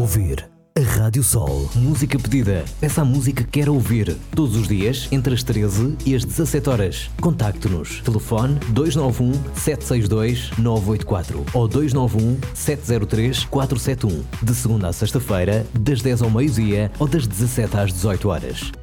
Ouvir a Rádio Sol. Música pedida. Peça a música que quer ouvir. Todos os dias, entre as 13 e as 17 horas. Contacte-nos. Telefone 291 762 984 ou 291 703 471. De segunda a sexta-feira, das 10 ao meio-dia ou das 17 às 18 horas.